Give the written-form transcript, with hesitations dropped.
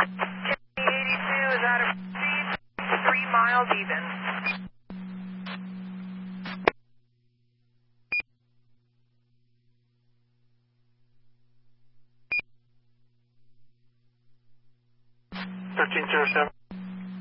82 is out of speed, 3 miles even. Thirteen zero seven.